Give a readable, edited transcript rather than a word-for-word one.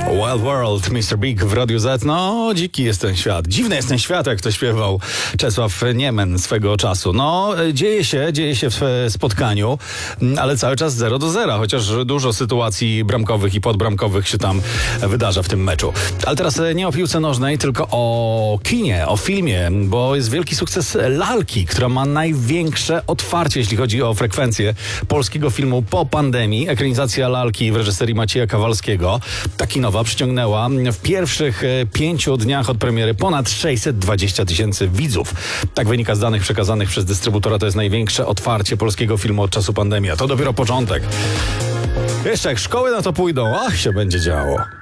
Wild World, Mr. Big w Radiu Z. No, dziki jest ten świat. Dziwny jest ten świat, jak to śpiewał Czesław Niemen swego czasu. No, dzieje się w spotkaniu, ale cały czas 0-0, chociaż dużo sytuacji bramkowych i podbramkowych się tam wydarza w tym meczu. Ale teraz nie o piłce nożnej, tylko o kinie, o filmie, bo jest wielki sukces Lalki, która ma największe otwarcie, jeśli chodzi o frekwencję polskiego filmu po pandemii. Ekranizacja Lalki w reżyserii Macieja Kawalskiego, ta kinowa, przyciągnęła w pierwszych 5 dniach od premiery ponad 620 000 widzów. Tak wynika z danych przekazanych przez dystrybutora. To jest największe otwarcie polskiego filmu od czasu pandemii. A to dopiero początek. Jeszcze jak szkoły na to pójdą, ach, się będzie działo.